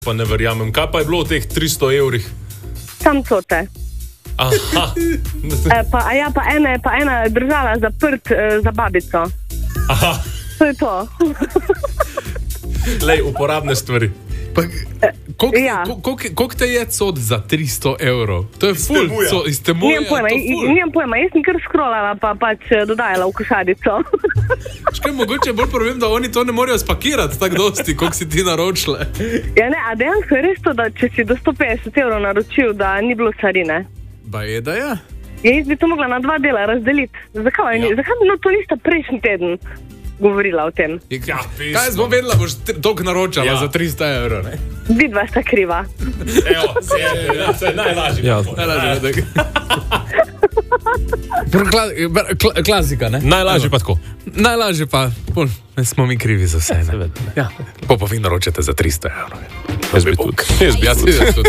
Pa ne verjamem. Kaj pa je bilo v teh 300 evrih? Sam cote. Aha. Pa ena je držala zaprt za babico. Aha. To je to. Lej, uporabne stvari. Koliko te je cod za 300 evrov? To je ful, iz temuja. Nijem pojma, jaz sem kar scrollala pa pač dodajala v košarico. Škaj, mogoče bolj problem, da oni to ne morejo spakirati tako dosti, koliko si ti naročila. Ja ne, a dejansko je res to, da če si do 150 evrov naročil, da ni bilo carine. Ba je, da je? Jaz bi to mogla na 2 dela razdeliti. Zakaj bi to nista prejšnji teden govorila o tem? Ja, kaj smo vedela, boš toliko naročala za 300 evrov, ne? Vidva sta kriva. Evo, se najlažje. Ja, najlažje. Klasika, ne? Najlažje pa tako. Najlažje pa, smo mi krivi za vse, ne? Ja. Pa vi naročate za 300 evrov. Jaz bi tudi.